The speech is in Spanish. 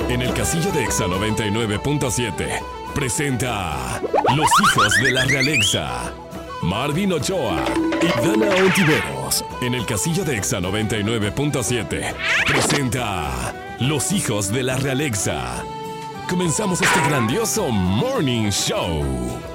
en el Casillo de Exa 99.7 presenta a Los Hijos de la Realexa. Marvin Ochoa y Dana Ontiveros en el Casillo de Exa 99.7 presenta a Los Hijos de la Realexa. Comenzamos este grandioso Morning Show.